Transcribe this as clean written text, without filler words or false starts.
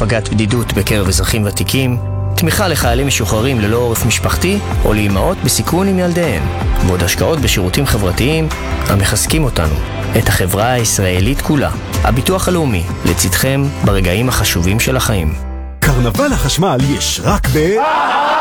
להפגת בדידות בקרב אזרחים ותיקים, תמיכה לחיילים משוחררים ללא עורף משפחתי או לאימהות בסיכון עם ילדיהן, ועוד השקעות בשירותים חברתיים המחזקים אותנו, את החברה הישראלית כולה. הביטוח הלאומי, לצדכם ברגעים החשובים של החיים. קרנבל החשמל יש רק